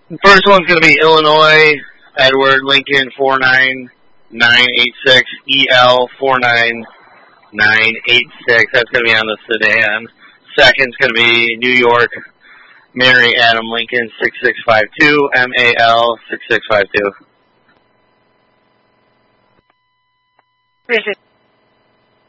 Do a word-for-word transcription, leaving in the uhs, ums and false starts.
The first one's going to be Illinois, Edward Lincoln four nine nine eight six, E L four nine nine eight six. That's going to be on the sedan. Second's going to be New York, Mary Adam Lincoln six six five two, M A L six six five two. Visit